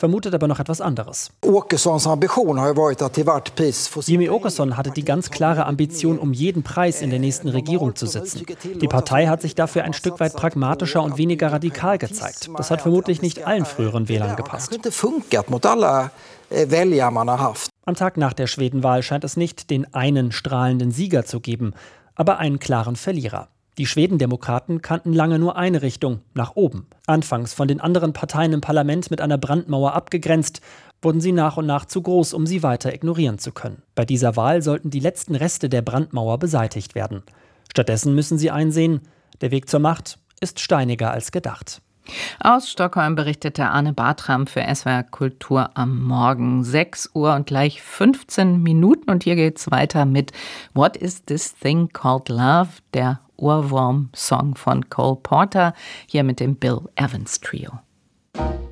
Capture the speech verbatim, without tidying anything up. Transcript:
vermutet aber noch etwas anderes. Åkessons Ambition har varit att till vart pris få... Jimmie Åkesson hatte die ganz klare Ambition, um jeden Preis in der nächsten Regierung zu sitzen. Die Partei hat sich dafür ein Stück weit pragmatischer und weniger radikal gezeigt. Das hat vermutlich nicht allen früheren Wählern gepasst. Am Tag nach der Schwedenwahl scheint es nicht den einen strahlenden Sieger zu geben, aber einen klaren Verlierer. Die Schwedendemokraten kannten lange nur eine Richtung, nach oben. Anfangs von den anderen Parteien im Parlament mit einer Brandmauer abgegrenzt, wurden sie nach und nach zu groß, um sie weiter ignorieren zu können. Bei dieser Wahl sollten die letzten Reste der Brandmauer beseitigt werden. Stattdessen müssen sie einsehen, der Weg zur Macht ist steiniger als gedacht. Aus Stockholm berichtete Arne Bartram für S W R Kultur am Morgen. sechs Uhr und gleich fünfzehn Minuten. Und hier geht's weiter mit What is this thing called love? Der Ohrwurm-Song von Cole Porter. Hier mit dem Bill Evans Trio.